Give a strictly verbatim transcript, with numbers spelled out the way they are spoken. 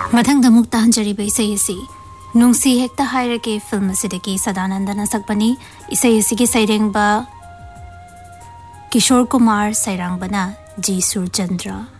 मथंग दमुक ताहंजरीब इसै असि नुंसी हेक्ता हायरके फिल्म असिदगी सदानंदन सकपनी इसै असिगी सैरेंगबा किशोर कुमार सैरांगबना जी सुरचंद्र।